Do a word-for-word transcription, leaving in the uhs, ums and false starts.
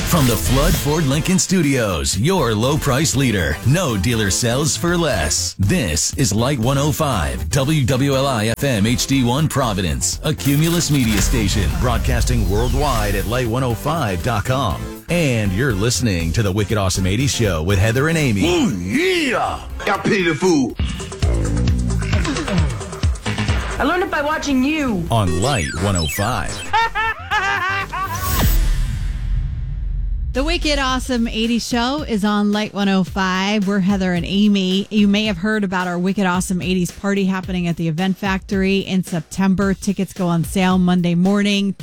From the Flood Ford Lincoln Studios, your low price leader. No dealer sells for less. This is Light one oh five, W W L I F M H D one Providence, a Cumulus media station broadcasting worldwide at light one oh five dot com. And you're listening to the Wicked Awesome eighties Show with Heather and Amy. Ooh, yeah! I pity the fool. I learned it by watching you. On Light one oh five. The Wicked Awesome eighties Show is on Light one oh five. We're Heather and Amy. You may have heard about our Wicked Awesome eighties party happening at the Event Factory in September. Tickets go on sale Monday morning.